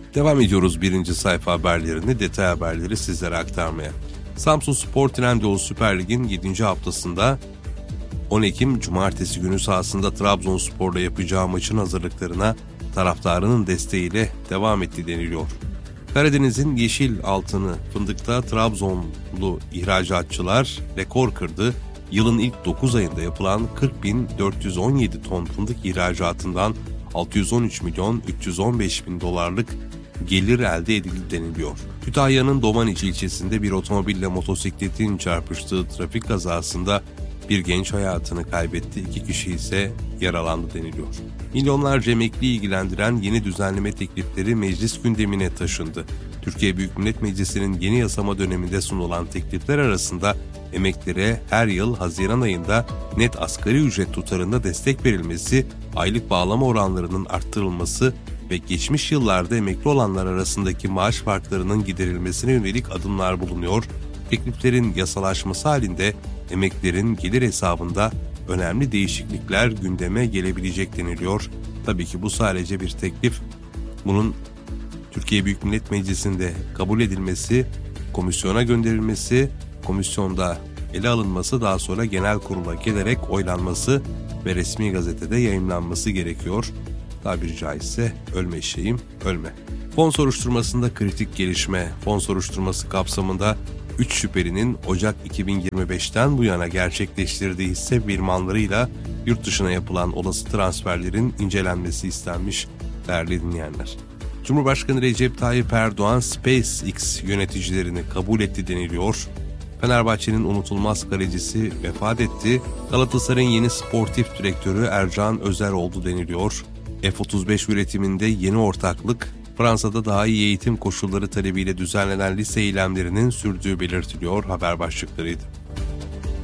Devam ediyoruz birinci sayfa haberlerini, detay haberleri sizlere aktarmaya. Samsunspor Trendyol Süper Lig'in 7. haftasında 10 Ekim Cumartesi günü sahasında Trabzonspor'la yapacağı maçın hazırlıklarına taraftarının desteğiyle devam etti deniliyor. Karadeniz'in yeşil altını fındıkta Trabzonlu ihracatçılar rekor kırdı. Yılın ilk 9 ayında yapılan 40.417 ton fındık ihracatından 613 milyon 315 bin dolarlık gelir elde edildi deniliyor. Kütahya'nın Domaniç ilçesinde bir otomobille motosikletin çarpıştığı trafik kazasında bir genç hayatını kaybetti, 2 kişi ise yaralandı deniliyor. Milyonlarca emekliyi ilgilendiren yeni düzenleme teklifleri meclis gündemine taşındı. Türkiye Büyük Millet Meclisi'nin yeni yasama döneminde sunulan teklifler arasında emeklilere her yıl Haziran ayında net asgari ücret tutarında destek verilmesi, aylık bağlama oranlarının arttırılması ve geçmiş yıllarda emekli olanlar arasındaki maaş farklarının giderilmesine yönelik adımlar bulunuyor. Tekliflerin yasalaşması halinde emeklilerin gelir hesabında önemli değişiklikler gündeme gelebilecek deniliyor. Tabii ki bu sadece bir teklif. Bunun Türkiye Büyük Millet Meclisi'nde kabul edilmesi, komisyona gönderilmesi, komisyonda ele alınması, daha sonra genel kurula gelerek oylanması ve resmi gazetede yayımlanması gerekiyor. Tabiri caizse ölme eşeğim ölme. Fon soruşturmasında kritik gelişme. Fon soruşturması kapsamında 3 şüphelinin Ocak 2025'ten bu yana gerçekleştirdiği hisse firmalarıyla yurt dışına yapılan olası transferlerin incelenmesi istenmiş değerli dinleyenler. Cumhurbaşkanı Recep Tayyip Erdoğan SpaceX yöneticilerini kabul etti deniliyor. Fenerbahçe'nin unutulmaz kalecisi vefat etti. Galatasaray'ın yeni sportif direktörü Ercan Özer oldu deniliyor. F-35 üretiminde yeni ortaklık, Fransa'da daha iyi eğitim koşulları talebiyle düzenlenen lise eylemlerinin sürdüğü belirtiliyor haber başlıklarıydı.